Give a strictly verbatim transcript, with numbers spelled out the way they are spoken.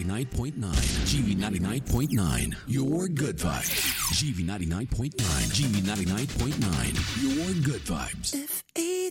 ninety-nine point nine. G V ninety-nine point nine. Your good vibes. G V ninety-nine point nine. G V ninety-nine point nine. Your good vibes. F A